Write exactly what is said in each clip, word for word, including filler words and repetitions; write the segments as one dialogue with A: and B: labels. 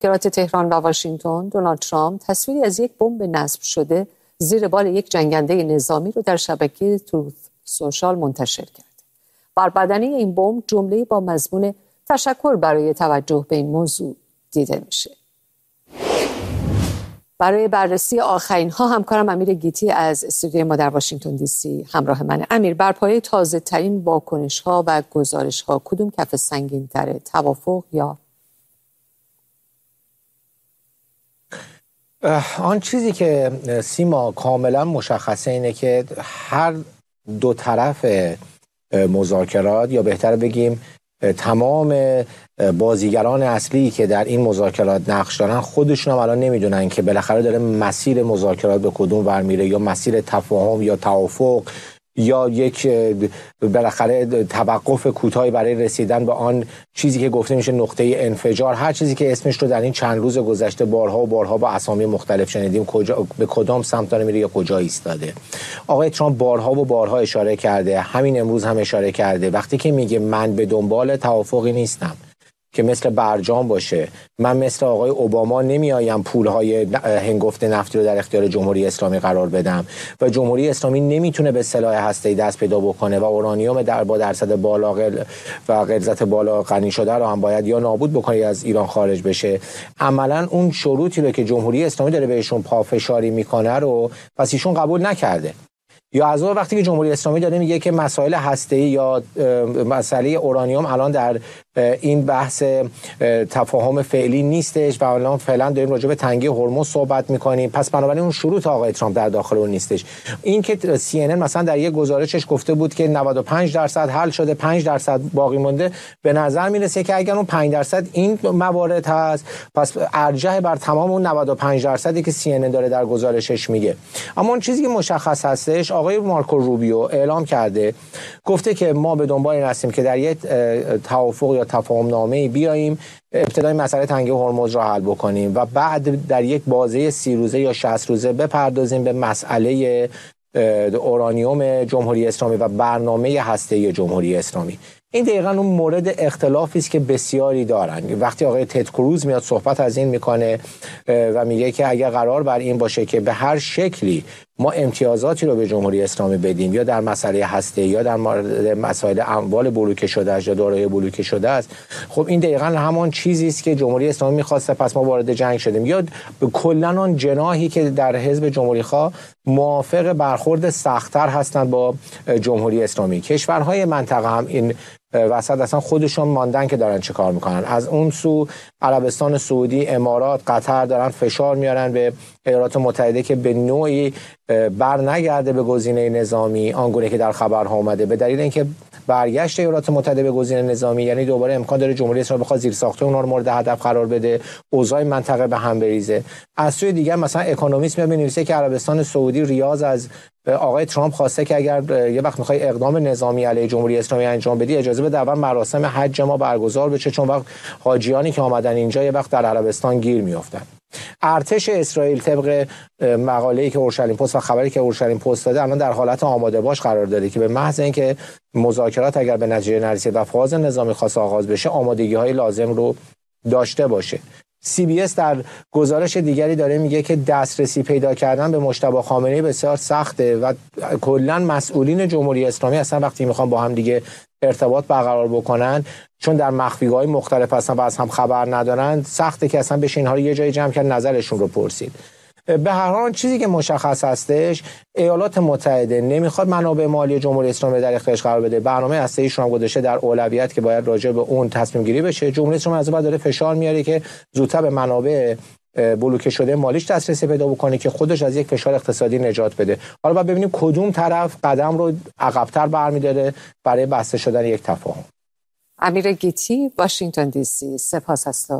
A: مذاکرات تهران و واشنگتن، دونالد ترامپ تصویری از یک بمب نصب شده زیر بال یک جنگنده نظامی رو در شبکه تروث سوشال منتشر کرد. بر بدنه این بمب جمله‌ای با مضمون تشکر برای توجه به این موضوع دیده میشه. برای بررسی آخرین ها همکارم امیر گیتی از استودیوی ما در واشنگتن دی سی همراه منه. امیر، بر پایه تازه ترین واکنش ها و گزارش ها کدوم کف سنگین تره، توافق یا
B: آن چیزی که سیما کاملا مشخصه اینه که هر دو طرف مذاکرات، یا بهتر بگیم تمام بازیگران اصلی که در این مذاکرات نقش دارن، خودشون هم الان نمیدونن که بالاخره داره مسیر مذاکرات به کدوم ور میره، یا مسیر تفاهم یا توافق، یا یک بالاخره توقف کوتاهی برای رسیدن به آن چیزی که گفته میشه نقطه انفجار. هر چیزی که اسمش رو در این چند روز گذشته بارها و بارها با اسامی مختلف شنیدیم، کجا به کدام سمت داره میره یا کجا ایستاده. آقای ترامپ بارها و بارها اشاره کرده، همین امروز هم اشاره کرده، وقتی که میگه من به دنبال توافقی نیستم که مثل برجام باشه، من مثل آقای اوباما نمیایم پولهای هنگفت نفتی رو در اختیار جمهوری اسلامی قرار بدم و جمهوری اسلامی نمیتونه به سلاح هسته‌ای دست پیدا بکنه و اورانیوم در با درصد بالا و غلظت بالا غنی شده رو هم باید یا نابود بکنه یا از ایران خارج بشه. عملا اون شروطی رو که جمهوری اسلامی داره بهشون پافشاری میکنه رو پس ایشون قبول نکرده. یا از اون وقتی که جمهوری اسلامی داره میگه که مسائل هسته‌ای یا مسئله اورانیوم الان در این بحث تفاهم فعلی نیستش و الان فعلا داریم راجع به تنگی هرمز صحبت میکنیم، پس بنابراین اون شروط آقای ترامپ در داخل اون نیستش. این که سی ان ان مثلا در یک گزارشش گفته بود که نود و پنج درصد حل شده، پنج درصد باقی مونده، به نظر میرسه که اگر اون پنج درصد این موارد هست، پس ارجح بر تمام اون نود و پنج درصدی که سی ان ان داره در گزارشش میگه. اما اون چیزی که مشخص هستش، آقای مارکو روبیو اعلام کرده، گفته که ما به دنبال این هستیم که در یک توافق یا تفاهم نامه‌ای بیاییم، ابتدای مسئله تنگی هرمز را حل بکنیم و بعد در یک بازه سی روزه یا شصت روزه بپردازیم به مسئله اورانیوم جمهوری اسلامی و برنامه هسته‌ای جمهوری اسلامی. این دقیقاً اون مورد اختلافی است که بسیاری دارن. وقتی آقای تد کروز میاد صحبت از این میکنه و میگه که اگر قرار بر این باشه که به هر شکلی ما امتیازاتی رو به جمهوری اسلامی بدیم، یا در مسئله هسته‌ای یا در مورد مسائل اموال بلوکه شده است یا دارایی بلوکه شده است، خب این دقیقاً همان چیزی است که جمهوری اسلامی می‌خواسته، پس ما وارد جنگ شدیم. یا کلاً آن جناحی که در حزب جمهوری‌خواه موافق برخورد سخت‌تر هستند با جمهوری اسلامی. کشورهای منطقه هم این وسط اصلا خودشون ماندن که دارن چه کار میکنن. از اون سو عربستان سعودی، امارات، قطر دارن فشار میارن به ایالات متحده که به نوعی بر نگرده به گزینه نظامی آنگونه که در خبرها اومده، به دلیل اینکه برگشت ایالات متحده به گزینه نظامی یعنی دوباره امکان داره جمهوری اسلامی بخواد زیر ساخته اونها رو مورد هدف قرار بده، اوضاع منطقه به هم بریزه. از سوی دیگر مثلا اکونومیست میاد می‌نویسه که عربستان سعودی ریاض از آقای ترامپ خواسته که اگر یه وقت میخوای اقدام نظامی علیه جمهوری اسلامی انجام بدی، اجازه بده اول مراسم حج ما برگزار بشه، چون وقت حاجیانی که آمدن اینجا یه وقت در عربستان گیر میافتن. ارتش اسرائیل طبق مقاله‌ای که اورشلیم پست و خبری که اورشلیم پست داده الان در حالت آماده باش قرار داده که به محض اینکه مذاکرات اگر به نتیجه نرسید و فاز نظامی خاص آغاز بشه، آمادگی‌های لازم رو داشته باشه. سی بی اس در گزارش دیگری داره میگه که دسترسی پیدا کردن به مجتبی خامنه‌ای بسیار سخته و کلا مسئولین جمهوری اسلامی اصلا وقتی میخوان با هم دیگه ارتباط برقرار بکنن، چون در مخفیگاه‌های مختلف هستن و از هم خبر ندارن، سخته که اصلا بشه اینها رو یه جای جمع کرد نظرشون رو پرسید. به هر حال چیزی که مشخص هستش، ایالات متحده نمیخواد منابع مالی جمهوری اسلامی در اختیارش قرار بده. برنامه هسته‌ایش رو هم گذاشته در اولویت که باید راجع به اون تصمیم گیری بشه. جمهوری اسلامی از بعد داره فشار میاره که زودتر به منابع بلوکه شده مالیش دسترسی پیدا بکنه که خودش از یک فشار اقتصادی نجات بده. حالا باید ببینیم کدوم طرف قدم رو عقب‌تر برمی‌داره برای بسته شدن یک تفاهم.
A: امیر گیتی، واشنگتن دی سی. سپاس است.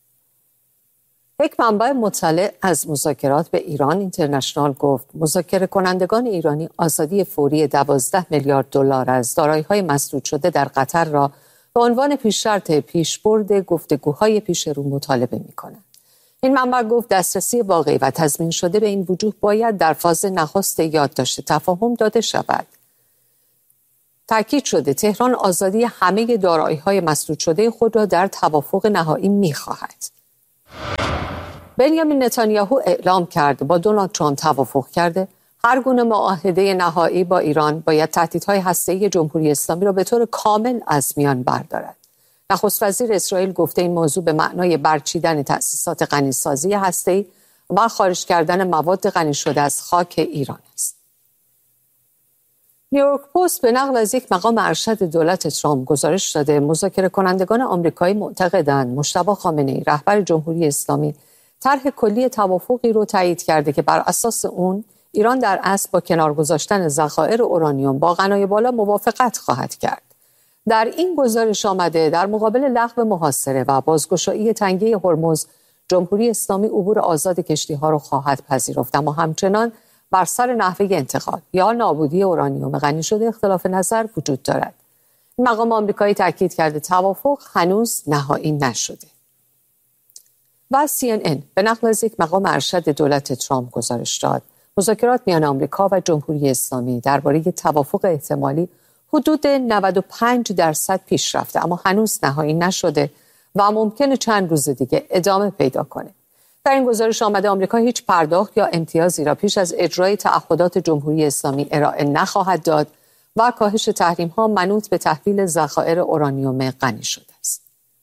A: یک منبع مطلع از مذاکرات به ایران اینترنشنال گفت مذاکره کنندگان ایرانی آزادی فوری دوازده میلیارد دلار از دارایی‌های مسدود شده در قطر را به عنوان پیش شرط پیشبرد گفتگوهای پیش رو مطالبه می‌کنند. این منبع گفت دسترسی واقعی و تضمین شده به این وجوه باید در فاز نخست یادداشت تفاهم داده شود. تاکید شده تهران آزادی همه دارایی‌های مسدود شده خود را در توافق نهایی می‌خواهد. بنیامین نتانیاهو اعلام کرد با دونالد ترامپ توافق کرده هر گونه معاهده نهایی با ایران باید تهدیدهای هسته‌ای جمهوری اسلامی را به طور کامل از میان بردارد. نخست وزیر اسرائیل گفته این موضوع به معنای برچیدن تأسیسات غنیسازی هسته‌ای و خارج کردن مواد غنی شده از خاک ایران است. نیویورک پست به نقل از یک مقام ارشد دولت ترامپ گزارش داده مذاکره کنندگان آمریکایی معتقدند مجتبی خامنه‌ای رهبر جمهوری اسلامی طرح کلی توافقی رو تایید کرده که بر اساس اون ایران در اصل با کنار گذاشتن ذخایر اورانیوم با غنای بالا موافقت خواهد کرد. در این گزارش آمده در مقابل لغو محاصره و بازگشایی تنگه هرمز جمهوری اسلامی عبور آزاد کشتی‌ها را خواهد پذیرفت، اما همچنان بر سر نحوه انتقال یا نابودی اورانیوم غنی شده اختلاف نظر وجود دارد. مقام آمریکایی تاکید کرده توافق هنوز نهایی نشده. و سی ان ان به نقل از یک مقام ارشد دولت ترامپ گزارش داد مذاکرات میان آمریکا و جمهوری اسلامی درباره توافق احتمالی حدود نود و پنج درصد پیش رفته، اما هنوز نهایی نشده و ممکنه چند روز دیگه ادامه پیدا کنه. در این گزارش آمده آمریکا هیچ پرداخت یا امتیازی را پیش از اجرای تعهدات جمهوری اسلامی ارائه نخواهد داد و کاهش تحریم‌ها منوط به تحویل ذخایر اورانیوم غنی شده است.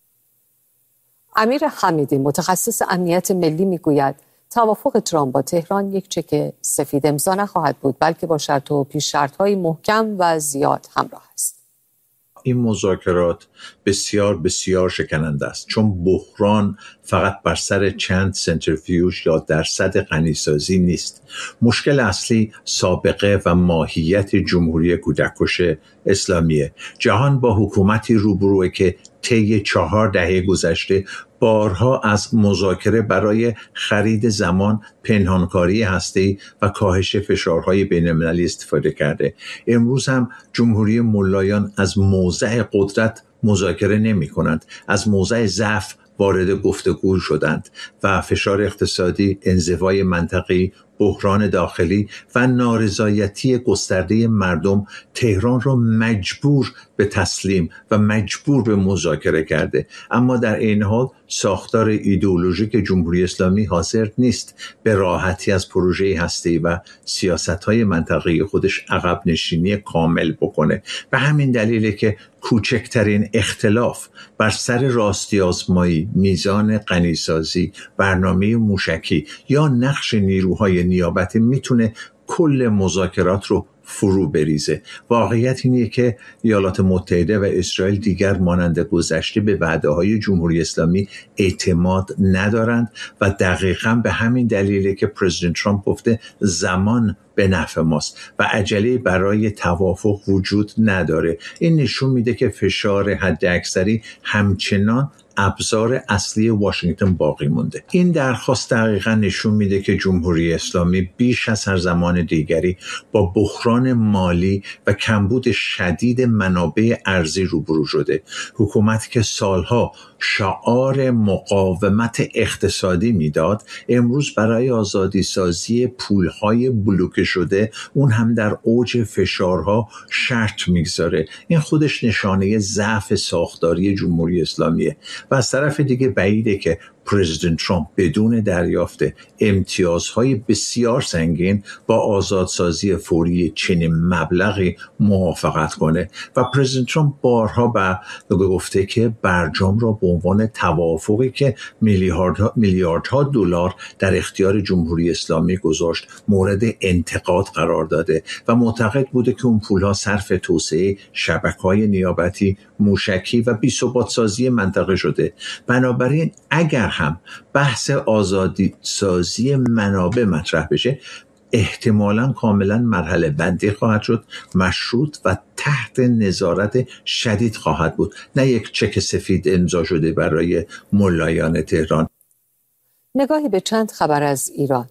A: امیر حمیدی متخصص امنیت ملی میگوید توافق ترامپ با تهران یک چک سفید امضا نخواهد بود، بلکه با شرط و پیش شرط‌های محکم و زیاد همراه است.
C: این مذاکرات بسیار بسیار شکننده است، چون بحران فقط بر سر چند سنتریفیوژ یا درصد غنیسازی نیست. مشکل اصلی سابقه و ماهیت جمهوری کودککش اسلامیه. جهان با حکومتی روبروه که طی چهار دهه گذشته بارها از مذاکره برای خرید زمان، پنهانکاری هسته‌ای و کاهش فشارهای بین‌المللی استفاده کرده. امروز هم جمهوری ملایان از موضع قدرت مذاکره نمی کنند، از موضع ضعف وارد گفتگو شدند و فشار اقتصادی، انزوای منطقی، بحران داخلی و نارضایتی گسترده مردم تهران را مجبور به تسلیم و مجبور به مذاکره کرده. اما در این حال ساختار ایدئولوژیک جمهوری اسلامی حاضر نیست به راحتی از پروژه هسته‌ای و سیاست‌های منطقه‌ای خودش عقب نشینی کامل بکنه. به همین دلیله که کوچکترین اختلاف بر سر راستی آزمایی، میزان غنیسازی، برنامه موشکی یا نقش نیروهای نیابتی میتونه کل مذاکرات رو فرو بریزه. واقعیت اینه که ایالات متحده و اسرائیل دیگر مانند گذشته به وعده‌های جمهوری اسلامی اعتماد ندارند و دقیقاً به همین دلیله که پرزیدنت ترامپ گفته زمان به نفع ماست و عجله برای توافق وجود نداره. این نشون میده که فشار حداکثری همچنان ابزار اصلی واشنگتن باقی مونده. این درخواست دقیقاً نشون میده که جمهوری اسلامی بیش از هر زمان دیگری با بحران مالی و کمبود شدید منابع ارزی روبرو شده. حکومتی که سالها شعار مقاومت اقتصادی میداد، امروز برای آزادی سازی پولهای بلوکه شده، اون هم در اوج فشارها شرط میگذاره. این خودش نشانه ضعف ساختاری جمهوری اسلامیه. و از طرف دیگه بعیده که پرزیدنت ترامپ بدون دریافت امتیازهای بسیار سنگین با آزادسازی فوری چنین مبلغی موافقت کنه و پرزیدنت ترامپ بارها به گفته که برجام را به عنوان توافقی که میلیاردها میلیاردها دلار در اختیار جمهوری اسلامی گذاشت مورد انتقاد قرار داده و معتقد بوده که اون پولها صرف توسعه شبکه‌های نیابتی، موشکی و بی‌ثبات سازی منطقه شده. بنابراین اگر هم بحث آزادی سازی منابع مطرح بشه، احتمالاً کاملاً مرحله بندی خواهد شد، مشروط و تحت نظارت شدید خواهد بود، نه یک چک سفید امضا شده برای ملایان تهران.
A: نگاهی به چند خبر از ایران.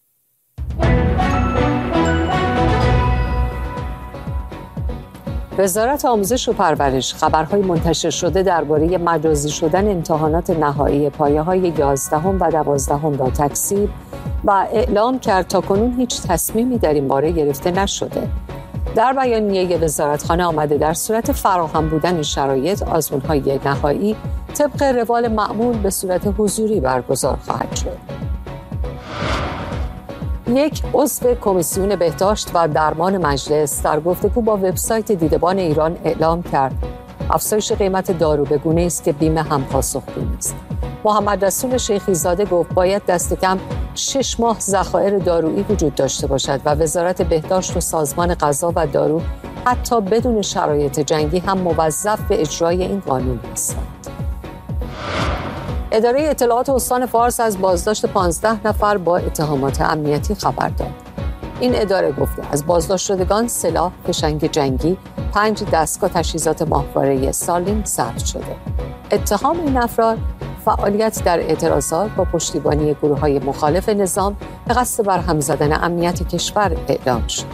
A: وزارت آموزش و پرورش خبرهای منتشر شده درباره مجازی شدن امتحانات نهایی پایه‌های یازدهم و دوازدهم را تکذیب و اعلام کرد تاکنون هیچ تصمیمی در این باره گرفته نشده. در بیانیه وزارتخانه آمده در صورت فراهم بودن شرایط آزمون‌های نهایی طبق روال معمول به صورت حضوری برگزار خواهد شد. یک عضو کمیسیون بهداشت و درمان مجلس در گفتگو با وبسایت دیدبان ایران اعلام کرد افزایش قیمت دارو به گونه‌ای است که بیمه هم پاسخگو نیست. محمد رسول شیخی زاده گفت باید دست کم شش ماه ذخایر دارویی وجود داشته باشد و وزارت بهداشت و سازمان غذا و دارو حتی بدون شرایط جنگی هم موظف به اجرای این قانون هستند. اداره اطلاعات استان فارس از بازداشت پانزده نفر با اتهامات امنیتی خبر داد. این اداره گفته از بازداشت شدگان سلاح، فشنگ جنگی، پنج دستگاه تجهیزات ماهواره سالم ثبت شده. اتهام این افراد فعالیت در اعتراضات با پشتیبانی گروه‌های مخالف نظام به قصد برهم زدن امنیت کشور اعلام شد.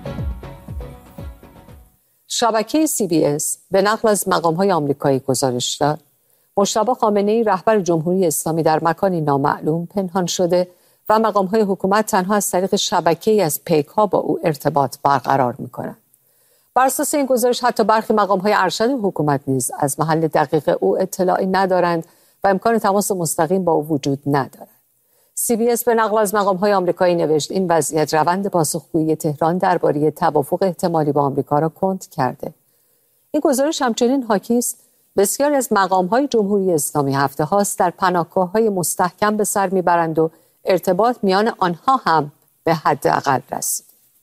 A: شبکه سی بی اس به نقل از مقام‌های آمریکایی گزارش داد مجتبی خامنه‌ای رهبر جمهوری اسلامی در مکانی نامعلوم پنهان شده و مقام‌های حکومت تنها از طریق شبکه‌ای از پیک‌ها با او ارتباط برقرار می‌کنند. بر اساس این گزارش حتی برخی مقام‌های ارشد حکومت نیز از محل دقیق او اطلاعی ندارند و امکان تماس مستقیم با او وجود ندارد. سی بی اس به نقل از مقام‌های آمریکایی نوشت این وضعیت روند پاسخگویی تهران درباره توافق احتمالی با آمریکا را کند کرده. این گزارش همچنین حاکی است بسیاری از مقام‌های جمهوری اسلامی هفته هاست در پناهگاه‌های مستحکم به سر میبرند و ارتباط میان آنها هم به حداقل رسید.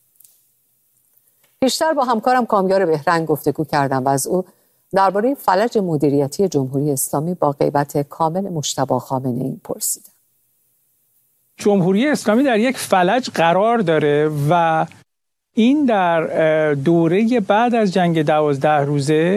A: پیشتر با همکارم کامیار بهرنگ گفتگو کردم و از او درباره فلج مدیریتی جمهوری اسلامی با غیبت کامل مجتبی خامنه‌ای پرسیدم.
D: جمهوری اسلامی در یک فلج قرار داره و این در دوره بعد از جنگ دوازده روزه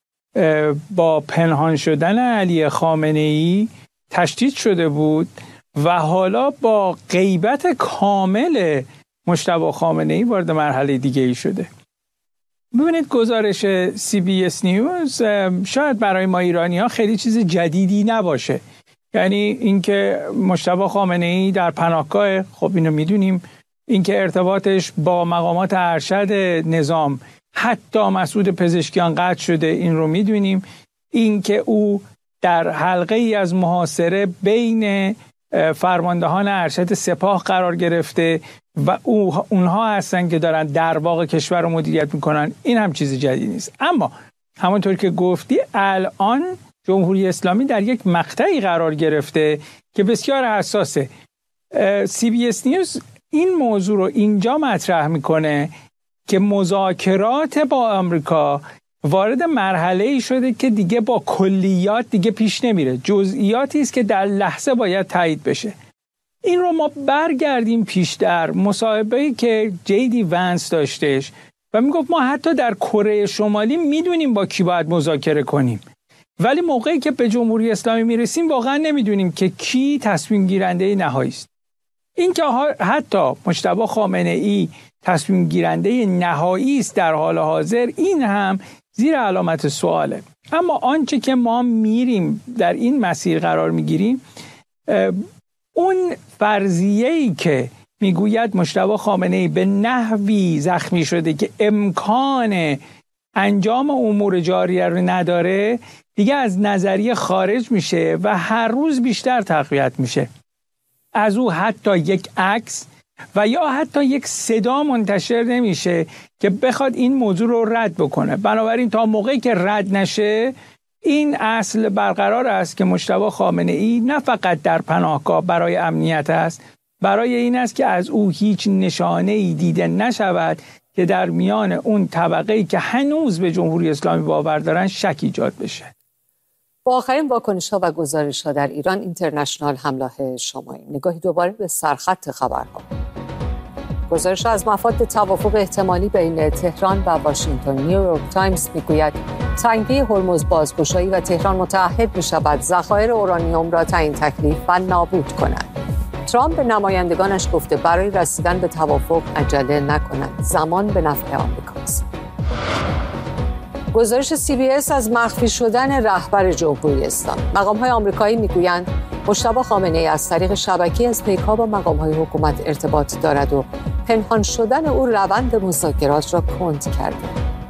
D: با پنهان شدن علی خامنه‌ای تشدید شده بود و حالا با غیبت کامل مجتبی خامنه‌ای وارد مرحله دیگه ای شده. ببینید گزارش سی بی اس نیوز شاید برای ما ایرانی‌ها خیلی چیز جدیدی نباشه. یعنی اینکه مجتبی خامنه‌ای در پناهگاه، خب اینو میدونیم، اینکه ارتباطش با مقامات ارشد نظام حتی مسعود پزشکیان قطع شده، این رو میدونیم. اینکه او در حلقه ای از محاصره بین فرماندهان ارشد سپاه قرار گرفته و او اونها هستن که دارن در واقع کشور رو مدیریت میکنن، این هم چیز جدید نیست. اما همونطور که گفتی الان جمهوری اسلامی در یک مقطعی قرار گرفته که بسیار حساسه. سی بی اس نیوز این موضوع رو اینجا مطرح میکنه که مذاکرات با آمریکا وارد مرحله‌ای شده که دیگه با کلیات دیگه پیش نمیره، جزئیاتی است که در لحظه باید تایید بشه. این رو ما برگردیم پیشتر مصاحبه‌ای که جی دی ونس داشتش و میگفت ما حتی در کره شمالی میدونیم با کی باید مذاکره کنیم، ولی موقعی که به جمهوری اسلامی میرسیم واقعا نمیدونیم که کی تصمیم گیرنده نهایی است. این که حتی مجتبی خامنه‌ای تصمیم گیرنده نهایی است در حال حاضر، این هم زیر علامت سواله. اما آنچه که ما میریم در این مسیر قرار میگیریم، اون فرضیه‌ای که میگوید مجتبی خامنه‌ای به نحوی زخمی شده که امکان انجام امور جاریه رو نداره، دیگه از نظریه خارج میشه و هر روز بیشتر تقویت میشه. از او حتی یک عکس و یا حتی یک صدا منتشر نمیشه که بخواد این موضوع رو رد بکنه. بنابراین تا موقعی که رد نشه، این اصل برقرار است که مجتبی خامنه‌ای نه فقط در پناهگاه برای امنیت است، برای این است که از او هیچ نشانه‌ای دیده نشود که در میان اون طبقه‌ای که هنوز به جمهوری اسلامی باور دارن شک ایجاد بشه.
A: با آخرین واکنش‌ها و گزارش‌ها در ایران اینترنشنال همراه شماییم. نگاهی دوباره به سرخط خبرها. گزارش از مفاد توافق احتمالی بین تهران و واشنگتن. نیویورک تایمز میگوید تنگی هرمز بازگشایی و تهران متعهد می‌شود ذخایر اورانیوم را تعیین تکلیف و نابود کند. ترامپ به نمایندگانش گفته برای رسیدن به توافق عجله نکنند، زمان به نفع آمریکاست. گزارش سی بی اس از مخفی شدن رهبر جمهوری اسلامی. مقام‌های آمریکایی میگویند مجتبی خامنه‌ای از طریق شبکه‌ای از پیک‌ها با مقام‌های حکومت ارتباط دارد و پنهان شدن او روند مذاکرات را کند کرده.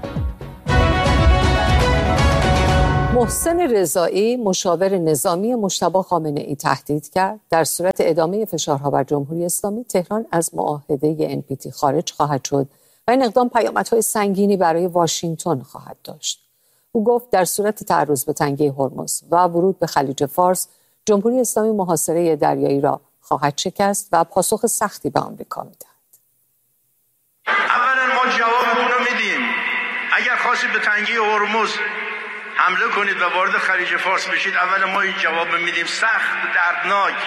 A: محسن رضایی مشاور نظامی مجتبی خامنه‌ای تهدید کرد در صورت ادامه فشارها بر جمهوری اسلامی تهران از معاهده ان پی تی خارج خواهد شد و این اقدام پیامدهای سنگینی برای واشنگتن خواهد داشت. او گفت در صورت تعرض به تنگه هرمز و ورود به خلیج فارس جمهوری اسلامی محاصره دریایی را خواهد شکست و پاسخ سختی به آمریکا می‌دهد.
E: اولا ما جوابتون رو میدیم. اگر خواستید به تنگه هرمز حمله کنید و وارد خلیج فارس بشید، اولا ما این جواب میدیم، سخت، دردناک،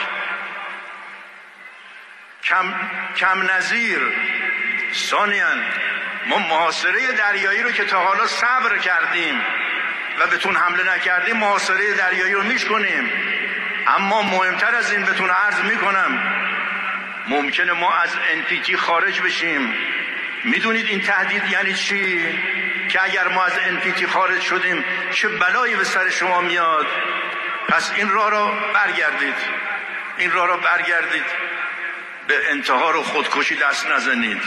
E: کم کم نظیر. ثانیاً ما محاصره دریایی رو که تا حالا صبر کردیم و بهتون حمله نکردیم، محاصره دریایی رو میشکنیم. اما مهمتر از این بهتون عرض میکنم ممکنه ما از ان پی تی خارج بشیم. میدونید این تهدید یعنی چی؟ که اگر ما از ان پی تی خارج شدیم چه بلایی به سر شما میاد. پس این راه را برگردید، این راه را برگردید، به انتحار و خودکشی دست نزنید.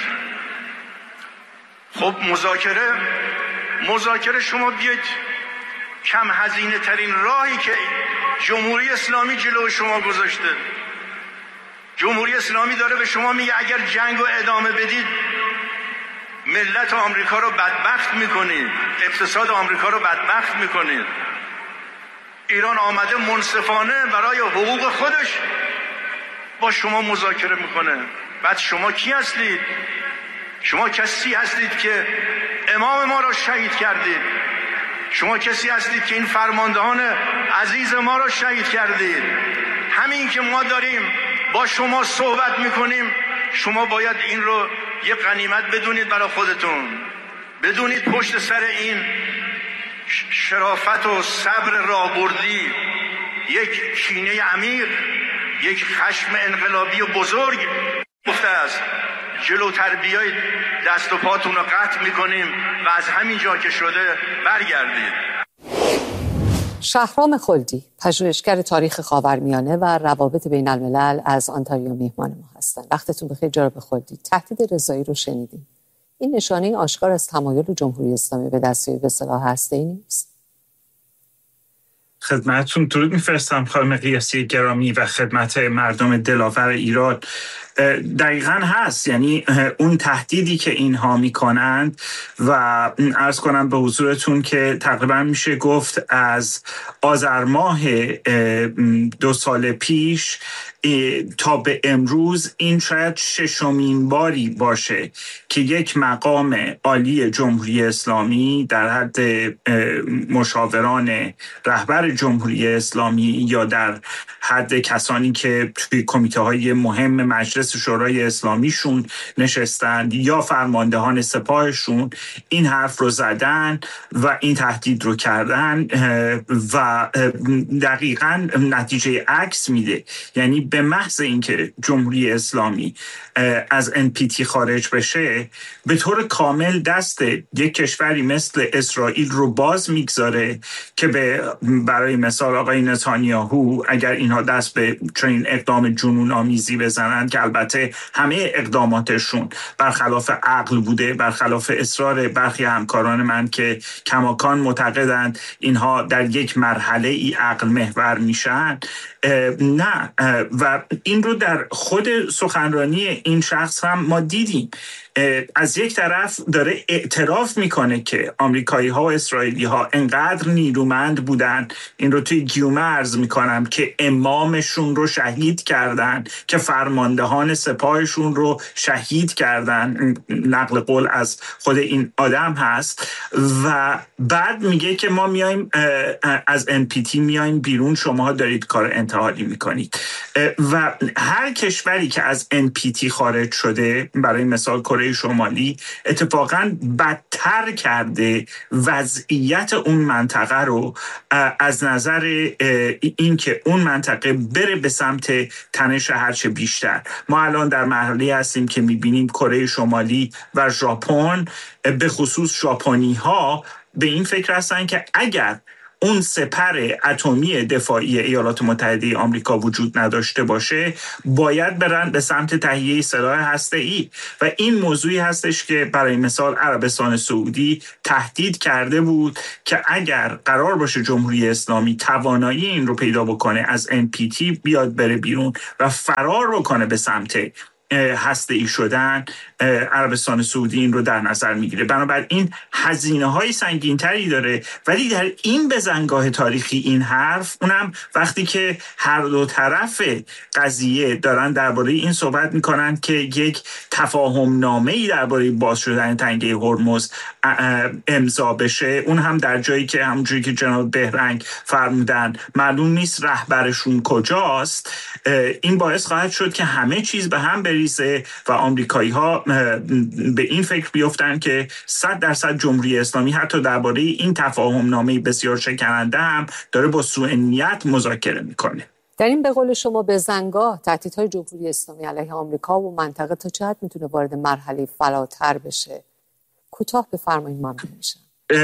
E: خب مذاکره مذاکره شما بیاید کم هزینه ترین راهی که جمهوری اسلامی جلو شما گذاشته. جمهوری اسلامی داره به شما میگه اگر جنگ رو ادامه بدید ملت آمریکا رو بدبخت میکنید، اقتصاد آمریکا رو بدبخت میکنید. ایران آمده منصفانه برای حقوق خودش با شما مذاکره میکنه. بعد شما کی هستید؟ شما کسی هستید که امام ما را شهید کردید. شما کسی هستید که این فرماندهان عزیز ما را شهید کردید. همین که ما داریم با شما صحبت میکنیم، شما باید این رو یه غنیمت بدونید برای خودتون. بدونید پشت سر این شرافت و صبر راهبردی یک کینه عمیق، یک خشم انقلابی و بزرگ گفته است. جلوتر بیایید دست و پاتون رو قطع میکنیم و از همین جا که شده برگردید.
A: شهرام خلدی، پژوهشگر تاریخ خاورمیانه و روابط بین الملل، از آنتاریو میهمان ما هستند. وقتتون بخیر جناب خلدی. تهدید رضایی رو شنیدیم. این نشانه آشکار از تمایل جمهوری اسلامی به دستیابی به سلاح هسته‌ای نیست؟
F: خدمتتون درود میفرستم خانم قیاسی گرامی و خدمت مردم دلاور ایران. دقیقاً هست، یعنی اون تهدیدی که اینها میکنند و عرض کنم به حضورتون که تقریبا میشه گفت از آذر ماه دو سال پیش تا به امروز این شاید ششمین باری باشه که یک مقام عالی جمهوری اسلامی در حد مشاوران رهبر جمهوری اسلامی یا در حد کسانی که توی کمیته های مهم مجلس شورای اسلامیشون نشستند یا فرماندهان سپاهشون این حرف رو زدن و این تهدید رو کردن و دقیقاً نتیجه عکس میده. یعنی به محض اینکه جمهوری اسلامی از ان پی تی خارج بشه به طور کامل دست یک کشوری مثل اسرائیل رو باز میگذاره که به برای مثال آقای نتانیاهو اگر اینها دست به چنین اقدام جنون آمیزی بزنند که البته همه اقداماتشون برخلاف عقل بوده، برخلاف اصرار برخی همکاران من که کماکان معتقدند اینها در یک مرحله ای عقل محور میشن، نه. و این رو در خود سخنرانی این شخص هم ما دیدیم. از یک طرف داره اعتراف میکنه که آمریکایی ها و اسرائیلی ها انقدر نیرومند بودن، این رو توی گیومه عرض میکنم، که امامشون رو شهید کردن، که فرماندهان سپاهشون رو شهید کردن، نقل قول از خود این آدم هست، و بعد میگه که ما میایم از ان پی تی میایم بیرون، شما دارید کار انتحالی میکنید. و هر کشوری که از ان پی تی خارج شده، برای مثال کره شمالی، اتفاقاً بدتر کرده وضعیت اون منطقه رو از نظر این که اون منطقه بره به سمت تنش هرچه بیشتر. ما الان در مرحله هستیم که میبینیم کره شمالی و ژاپن، به خصوص ژاپنی ها، به این فکر هستن که اگر اون سپر اتمی دفاعی ایالات متحده آمریکا وجود نداشته باشه، باید برن به سمت تهیه سلاح هسته‌ای و این موضوعی هستش که برای مثال عربستان سعودی تهدید کرده بود که اگر قرار باشه جمهوری اسلامی توانایی این رو پیدا بکنه از ان پی تی بیاد بره بیرون و فرار بکنه به سمت هسته‌ای شدن، عربستان سعودی این رو در نظر میگیره. بنابراین هزینه های سنگین تری داره، ولی در این بزنگاه تاریخی این حرف، اونم وقتی که هر دو طرف قضیه دارن درباره این صحبت میکنن که یک تفاهم نامه‌ای درباره باز شدن تنگه هرمز امضا بشه، اون هم در جایی که همونجوری که جناب بهرنگ فرمودن معلوم نیست رهبرشون کجاست، این باعث خواهد شد که همه چیز به هم بریزه و آمریکایی ها به این فکر بیفتن که صد درصد جمهوری اسلامی حتی درباره این تفاهم نامه بسیار شکننده هم داره با سوء نیت مذاکره میکنه.
A: در این به قول شما به زنگاه تهدیدهای جمهوری اسلامی علیه آمریکا و منطقه تا چه حد میتونه وارد مرحله فراتر بشه؟ کوتاه بفرمایید ممنون میشم.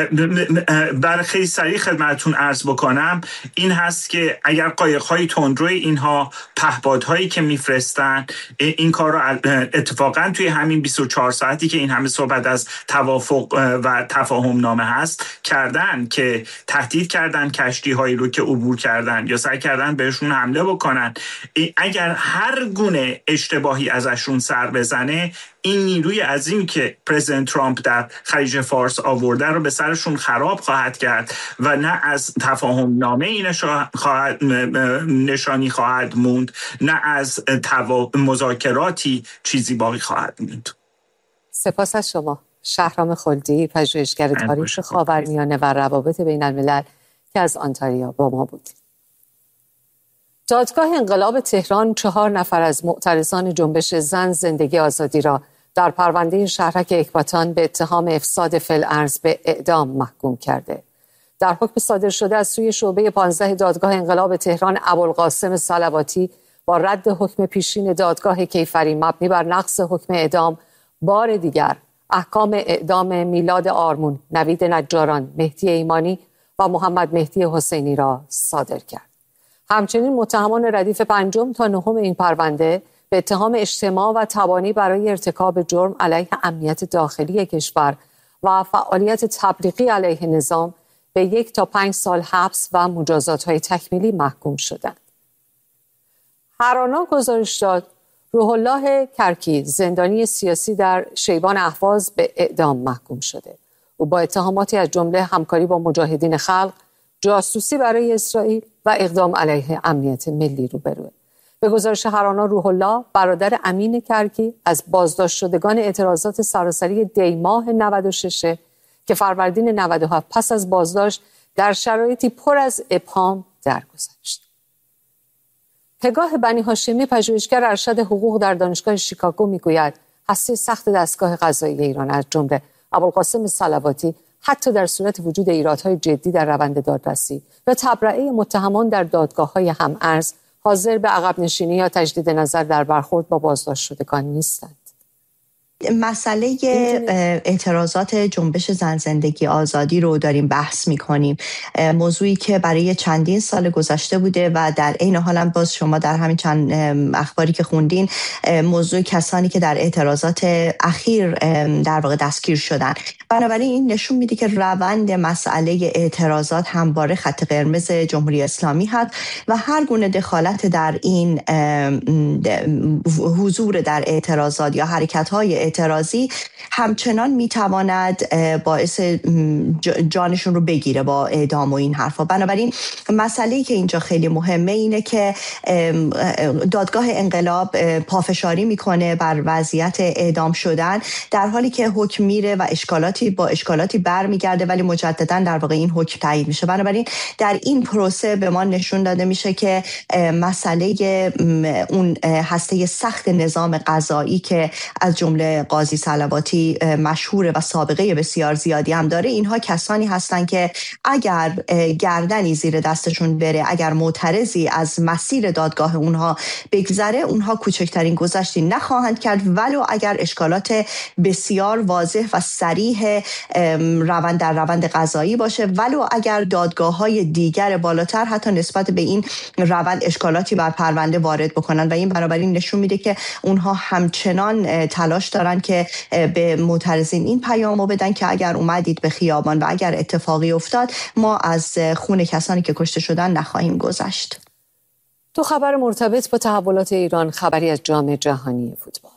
F: برای خیلی سریع خدمتتون عرض بکنم این هست که اگر قایق‌های تندروی اینها پهپادهایی که میفرستن این کار رو اتفاقا توی همین بیست و چهار ساعتی که این همه صحبت از توافق و تفاهم نامه هست کردن که تهدید کردن کشتی هایی رو که عبور کردن یا سعی کردن بهشون حمله بکنن، اگر هر گونه اشتباهی ازشون سر بزنه این نیروی عظیمی که پرزیدنت ترامپ در خلیج فارس آورده رو به سرشون خراب خواهد کرد و نه از تفاهم نامه این خواهد نشانی خواهد موند، نه از مذاکراتی چیزی باقی خواهد موند.
A: سپاس از شما شهرام خلدی، پژوهشگر تاریخ خاورمیانه و روابط بین الملل که از آنتاریا با ما بود. دادگاه انقلاب تهران چهار نفر از معترضان جنبش زن زندگی آزادی را در پرونده شهرک اکباتان به اتهام افساد فی‌الارض به اعدام محکوم کرده. در حکم صادر شده از سوی شعبه پانزده دادگاه انقلاب تهران، ابوالقاسم صلواتی با رد حکم پیشین دادگاه کیفری مبنی بر نقض حکم اعدام بار دیگر احکام اعدام میلاد آرمون، نوید نجاران، مهدی ایمانی و محمد مهدی حسینی را صادر کرد. همچنین متهمان ردیف پنجم تا نهم این پرونده به اتهام اجتماع و تبانی برای ارتکاب جرم علیه امنیت داخلی کشور و فعالیت تبلیغی علیه نظام به یک تا پنج سال حبس و مجازات‌های تکمیلی محکوم شدند. هرانا گزارش داد روح الله کرکی، زندانی سیاسی در شیبان اهواز، به اعدام محکوم شده. او با اتهاماتی از جمله همکاری با مجاهدین خلق، جاسوسی برای اسرائیل و اقدام علیه امنیت ملی روبروه. به گزارش هرانا، روح الله برادر امین کرکی از بازداشت شدگان اعتراضات سراسری دیماه نود و شش که فروردین نود و هفت پس از بازداشت در شرایطی پر از ابهام درگذشت. پگاه بنی هاشمی، پژوهشگر ارشد حقوق در دانشگاه شیکاگو، میگوید هسته سخت دستگاه قضایی ایران از جمله ابوالقاسم صلواتی حتی در صورت وجود ایرادهای جدی در روند دادرسی و تبرئه متهمان در دادگاه‌های هم‌ارز حاضر به عقب نشینی یا تجدید نظر در برخورد با بازداشت شدگان نیستند.
G: مسئله اعتراضات جنبش زن زندگی آزادی رو داریم بحث می‌کنیم، موضوعی که برای چندین سال گذشته بوده و در عین حال هم باز شما در همین چند اخباری که خوندین موضوع کسانی که در اعتراضات اخیر در واقع دستگیر شدن. بنابراین این نشون میده که روند مسئله اعتراضات همواره خط قرمز جمهوری اسلامی هست و هر گونه دخالت در این حضور در اعتراضات یا حرکت‌های اعتراضی همچنان میتواند باعث جانشون رو بگیره با اعدام و این حرفا. بنابراین مسئله‌ای که اینجا خیلی مهمه اینه که دادگاه انقلاب پافشاری میکنه بر وضعیت اعدام شدن در حالی که حکم میره و اشکالاتی با اشکالاتی برمیگرده ولی مجددا در واقع این حکم تایید میشه. بنابراین در این پروسه به ما نشون داده میشه که مسئله اون هسته سخت نظام قضایی که از جمله قاضی صلواتی مشهور و سابقه بسیار زیادی هم داره، اینها کسانی هستن که اگر گردنی زیر دستشون بره، اگر معترضی از مسیر دادگاه اونها بگذره، اونها کوچکترین گذشتی نخواهند کرد، ولو اگر اشکالات بسیار واضح و صریح روند در روند قضایی باشه، ولو اگر دادگاه‌های دیگر بالاتر حتی نسبت به این روند اشکالاتی بر پرونده وارد بکنن. و این بنابراین نشون میده که اونها همچنان تلاش دارن که به معترضین این پیامو بدن که اگر اومدید به خیابان و اگر اتفاقی افتاد، ما از خون کسانی که کشته شدن نخواهیم گذشت.
A: تو خبر مرتبط با تحولات ایران، خبری از جام جهانی فوتبال.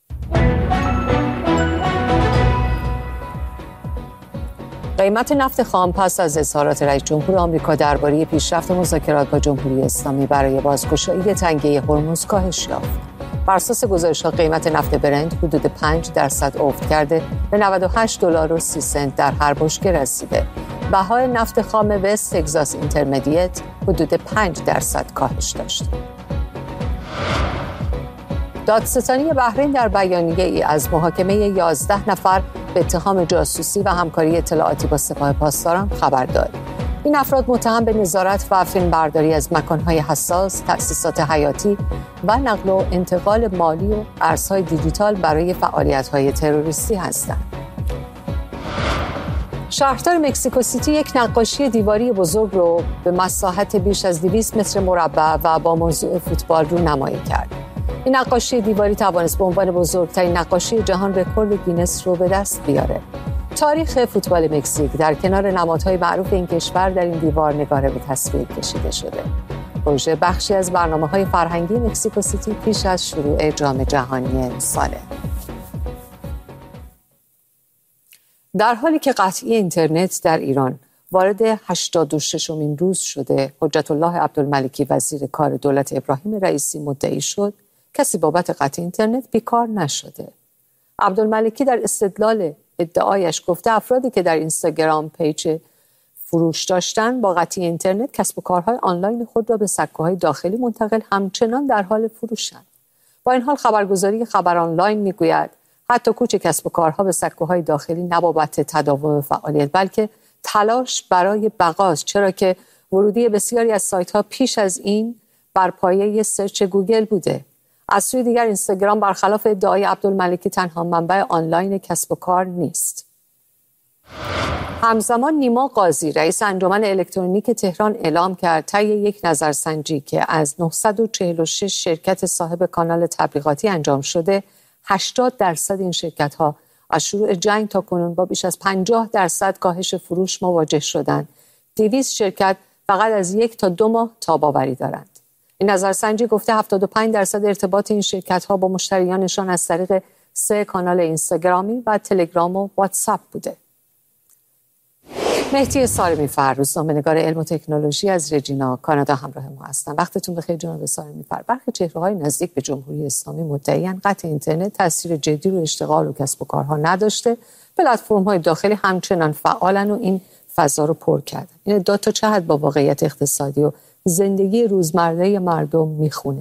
A: قیمت نفت خام پس از اظهارات رئیس جمهور آمریکا درباره پیشرفت مذاکرات با جمهوری اسلامی برای بازگشایی تنگه هرمز کاهش یافت. بر اساس گزارش‌ها قیمت نفت برنت حدود پنج درصد افت کرده به نود و هشت دلار و سی سنت در هر بشکه رسیده. بهای نفت خام وست تگزاس اینترمدیت حدود پنج درصد کاهش داشت. دادستانی بحرین در بیانیه‌ای از محاکمه یازده نفر به اتهام جاسوسی و همکاری اطلاعاتی با سپاه پاسداران خبر داد. این افراد متهم به نظارت و فیلمبرداری از مکان‌های حساس، تأسیسات حیاتی و نقل و انتقال مالی و ارزهای دیجیتال برای فعالیت‌های تروریستی هستند. شهردار مکزیکو سیتی یک نقاشی دیواری بزرگ رو به مساحت بیش از دویست متر مربع و با موضوع فوتبال رو نمایی کرد. این نقاشی دیواری توانست به عنوان بزرگترین نقاشی جهان رکورد گینس رو به دست بیاره. تاریخ فوتبال مکزیک در کنار نمادهای معروف این کشور در این دیوار نگاره به تصویر کشیده شده. پروژه بخشی از برنامه‌های فرهنگی مکزیکو سیتی پیش از شروع جام جهانی ساله. در حالی که قطعی اینترنت در ایران وارد هشتاد و ششمین روز شده، حجت الله عبدالملکی وزیر کار دولت ابراهیم رئیسی مدعی شد کسی بابت قطع اینترنت بیکار نشده. عبدالملکی در استدلال ادعایش گفته افرادی که در اینستاگرام پیج فروش داشتن با قطع اینترنت کسب و کارهای آنلاین خود را به سکوهای داخلی منتقل همچنان در حال فروشند. با این حال خبرگزاری خبر آنلاین میگوید حتی کوچ کسب و کارها به سکوهای داخلی نه بابت تداوم فعالیت بلکه تلاش برای بقاست، چرا که ورودی بسیاری از سایت‌ها پیش از این بر پایه سرچ گوگل بوده. از سوی دیگر اینستاگرام برخلاف ادعای عبدالملکی تنها منبع آنلاین کسب و کار نیست. همزمان نیما قاضی رئیس انجمن الکترونیک تهران اعلام کرد طی یک نظرسنجی که از نهصد و چهل و شش شرکت صاحب کانال تبلیغاتی انجام شده، هشتاد درصد این شرکت‌ها از شروع جنگ تا کنون با بیش از پنجاه درصد کاهش فروش مواجه شدند. دویست شرکت فقط از یک تا دو ماه تاب‌آوری دارند. این نظرسنجی گفته هفتاد و پنج درصد ارتباط این شرکت‌ها با مشتریانشان از طریق سه کانال اینستاگرامی و تلگرام و واتساپ بوده. مهدی سارمی‌فر، روزنامه‌نگار علم و تکنولوژی از رجینا، کانادا همراه ما هستند. وقتتون بخیر جناب سارمی‌فر. برخی چهره‌های نزدیک به جمهوری اسلامی مدعی‌اند قطع اینترنت تاثیر جدی رو اشتغال و کسب و کارها نداشته. پلتفرم‌های داخلی همچنان فعالن و این فضا رو پر کردن. این ادعا تا چه حد با واقعیت اقتصادی و زندگی روزمره مردم میخونه؟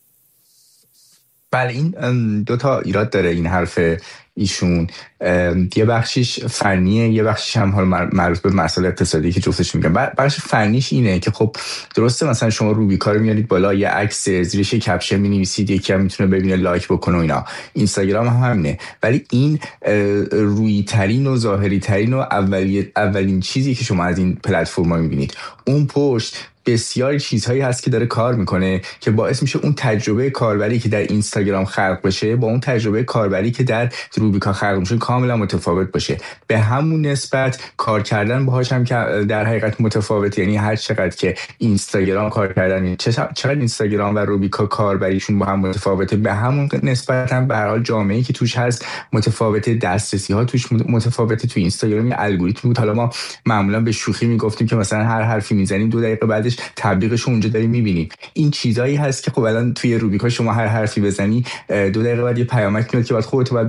H: بله، این دو تا ایراد داره این حرف ایشون. یه بخشیش فنیه، یه بخشیش هم حالا مربوط به مسائل اقتصادی که جفتش میگم. بخش فنیش اینه که خب درسته مثلا شما روبیکا رو میارید بالا، یه عکس زیرش یه کپشن می‌نویسید، یکی هم میتونه ببینه لایک بکنه و اینا. اینستاگرام هم همینه، ولی این روی ترین و ظاهری ترین و اولی اولین چیزی که شما از این پلتفرم‌ها می‌بینید. اون پشت بسیاری چیزهایی هست که داره کار میکنه که باعث میشه اون تجربه کاربری که در اینستاگرام خلق بشه با اون تجربه کاربری که در روبیکا خلق میشه کاملا متفاوت باشه. به همون نسبت کار کردن باهاش هم که در حقیقت متفاوته. یعنی هر چقدر که اینستاگرام کار کردن، چقدر اینستاگرام و روبیکا کاربریشون با هم متفاوته، به همون نسبت هم به هر حال جامعه‌ای که توش هست متفاوته، دسترسی ها توش متفاوته. تو اینستاگرام یه الگوریتم بود، حالا ما معمولا به شوخی میگفتیم که مثلا هر حرفی میزنیم دو دقیقه بعدش تبلیغش اونجا داریم میبینیم. این چیزایی هست که خب الان توی روبیکا شما هر حرفی بزنی دو دقیقه بعد یه پیامک میاد که بعد خودت باید به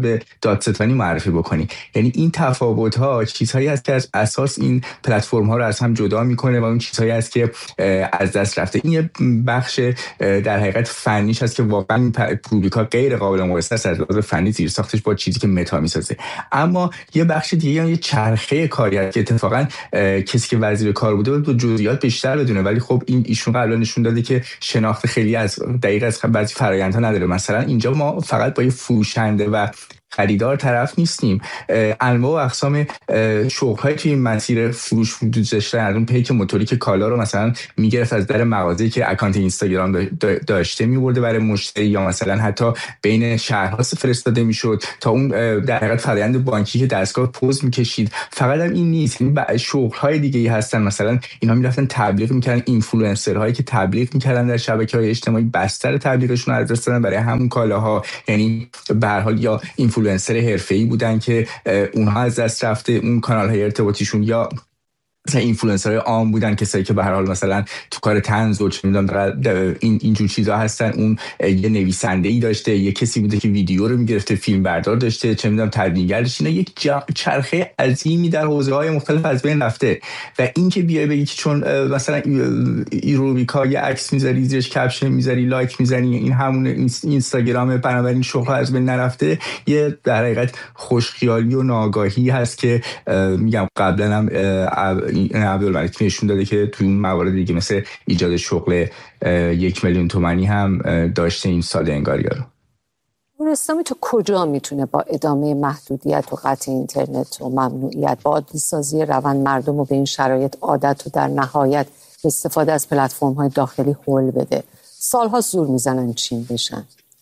H: دادستانی معرفی بکنی. یعنی این تفاوت‌ها چیزهایی هست که از اساس این پلتفرم‌ها رو از هم جدا می‌کنه و اون چیزهایی هست که از دست رفته. این یه بخش در حقیقت فنیش هست که واقعا پوبلیکا غیر قابل مقایسه است از لحاظ فنی زیر ساختش با چیزی که متا می‌سازه. اما یه بخش دیگه هم یه چرخه کاری که اتفاقا کسی که وزیر کار بوده بود جزئیات بیشتر بدونه، ولی خب این ایشون قبلا نشون داده که شناخت خیلی از دقیق از بعضی فرآیندها نداره. مثلا اینجا ما فقط با یه فروشنده و خریدار طرف نیستیم، انواع و اقسام شغل‌های توی مسیر فروش گذاشتن، از اون پیک موتوریک کالا رو مثلا میگرفت از در مغازه‌ای که اکانت اینستاگرام داشته می‌برده برای مشتری، یا مثلا حتی بین شهرها فرستاده میشد تا اون در حقیقت فرآیند بانکی که دستگاه پوز می‌کشید. فقط هم این نیست، این شغل‌های دیگه‌ای هستن. مثلا اینا می‌رفتن تبلیغ می‌کردن، اینفلوئنسرهایی که تبلیغ می‌کردن در شبکه‌های اجتماعی بستر تبلیغشون رو ادرس دادن برای همون کالاها. یعنی به هر حال یا اینفلوئنسر حرفه‌ای بودن که اونها از دست رفته اون کانال‌های ارتباطیشون، یا مثلا اینفلوئنسرهای عام بودن کسایی که به هر حال مثلا تو کار طنز و چه می‌دونم این اینجور چیزا هستن. اون یه نویسنده‌ای داشته، یه کسی بوده که ویدیو رو می‌گرفته، فیلم بردار داشته، چه می‌دونم تدوینگر داشته. اینا یک چرخه عظیمی در حوزه‌های مختلف از بین رفته و این که بیای بگی که چون مثلا ایروبیکا یه عکس می‌ذاری زیرش کپشن می‌ذاری لایک می‌زنی این همون اینستاگرام بنابراین شغل از بین نرفته، یه در حقیقت خوشخیالی و ناآگاهی هست که میگم قبلا هم این عبدالملک نشون داده که تو اون موارد دیگه مثل ایجاد شغل یک میلیون تومانی هم داشته این ساده انگاریا رو.
A: نوراسلامی تو کجا میتونه با ادامه محدودیت و قطع اینترنت و ممنوعیت با عادی سازی روند مردم رو به این شرایط عادت و در نهایت استفاده از پلتفرم‌های داخلی حل بده؟ سالها زور میزنن چین بشن.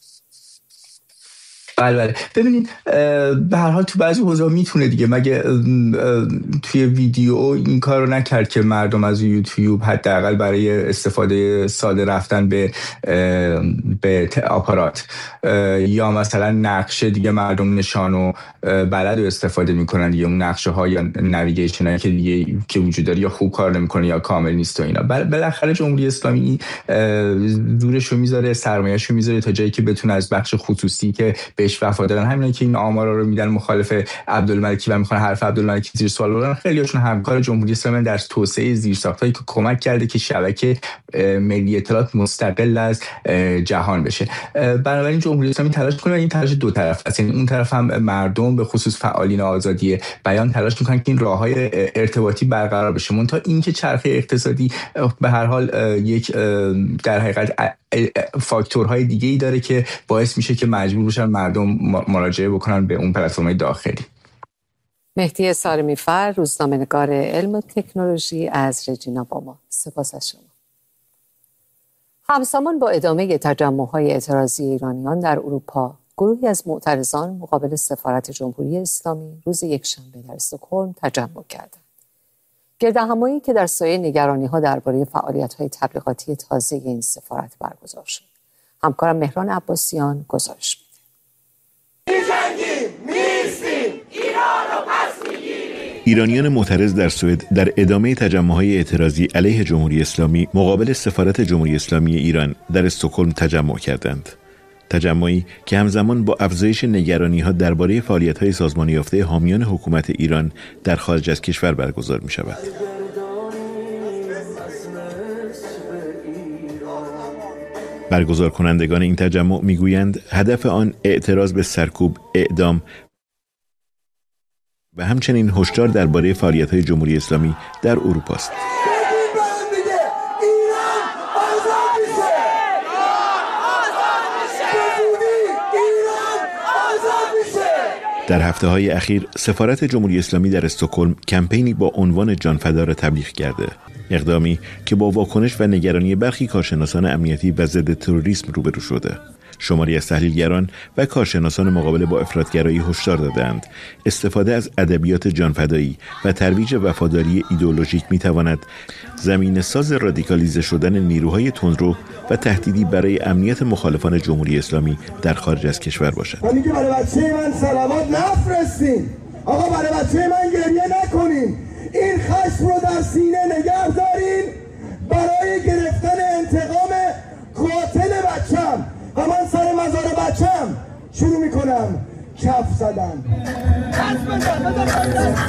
H: بله بله ببینید به هر حال تو بعضی حوزه‌ها میتونه دیگه، مگه توی ویدیو این کار رو نکرد که مردم از یوتیوب حداقل برای استفاده ساده رفتن به به آپارات یا مثلا نقشه دیگه مردم نشان و بلد رو استفاده میکنن دیگه، اون نقشه ها یا نویگیشن ها که دیگه که وجود داره یا خوب کار نمیکنه یا کامل نیست و اینا. بالاخره جمهوری اسلامی زورش رو میذاره، سرمایه‌اش رو میذاره تا جایی که بتونه از بخش خصوصی که بهش وفادارن، همینایی که این آمارا رو میدن مخالف عبدالملکی و میخوان حرف عبدالملکی زیر سوال ببرن، خیلیاشون همکار جمهوری اسلامی در توسعه زیرساختایی که کمک کرده که شبکه ملی اطلاعات مستقل از جهان بشه. بنابراین جمهوری اسلامی تلاش کنه، این تلاش دو طرف است. یعنی اون طرف هم مردم به خصوص فعالین آزادی بیان تلاش میکنن که این راههای ارتباطی برقرار بشه. منتها این که چرخه اقتصادی به هر حال یک در حقیقت فاکتورهای دیگه‌ای داره که باعث میشه که مجبور بشن مردم مراجعه بکنن به اون پلتفرم‌های داخلی.
A: مهدی سارمی‌فر، روزنامه‌نگار علم و تکنولوژی از رجینا با ما. سپاس از شما. همزمان با ادامه تجمع‌های اعتراضی ایرانیان در اروپا، گروهی از معترضان مقابل سفارت جمهوری اسلامی روز یکشنبه در استکهلم تجمع کردند. گردهمایی که در سایه نگرانی‌ها درباره فعالیت‌های تبلیغاتی تازه این سفارت برگزار شد. همکارم مهران عباسیان گزارش میده.
I: می‌جنگیم، می‌ایستیم، ایران رو پس می‌گیریم.
J: ایرانیان معترض در سوئد در ادامه تجمع‌های اعتراضی علیه جمهوری اسلامی مقابل سفارت جمهوری اسلامی ایران در استکهلم تجمع کردند. تجمعی که همزمان با افزایش نگرانی‌ها درباره فعالیت‌های سازمان یافته حامیان حکومت ایران در خارج از کشور برگزار می‌شود. برگزار کنندگان این تجمع می‌گویند هدف آن اعتراض به سرکوب، اعدام و همچنین هشدار درباره فعالیت‌های جمهوری اسلامی در اروپا است. در هفته‌های اخیر سفارت جمهوری اسلامی در استکهلم کمپینی با عنوان جانفدا را تبلیغ کرده. اقدامی که با واکنش و نگرانی برخی کارشناسان امنیتی و ضد تروریسم روبرو شده. شماری از تحلیلگران و کارشناسان مقابله با افراطگرایی هشدار دادند استفاده از ادبیات جانفدایی و ترویج وفاداری ایدئولوژیک می‌تواند زمینه ساز رادیکالیزه شدن نیروهای تندرو و تهدیدی برای امنیت مخالفان جمهوری اسلامی در خارج از کشور باشد.
K: من میگه برای بچه من صلوات نفرستین، آقا برای بچه من گریه نکنین، این خشم رو در سینه نگه دارین برای گرفتن انتقام قاتل بچم و من سر مزار بچم شروع میکنم کف زدن.